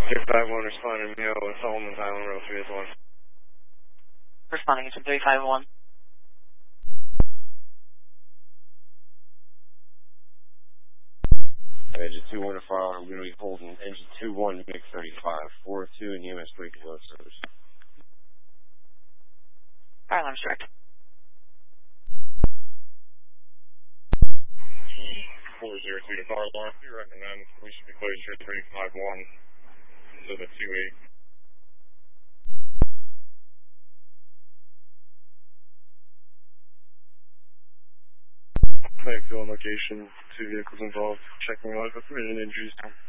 351 responding to with Solomon's Island Road 381. Responding to 351. Engine 21 to file, I'm going to be holding engine 21 to MiG-35, 402 and EMS breaking low service. Fire alarm direct. 402 to fire alarm, you recommend we should be closed here 351 to the 28. Backfill on location, 2 vehicles involved, checking live with written injuries.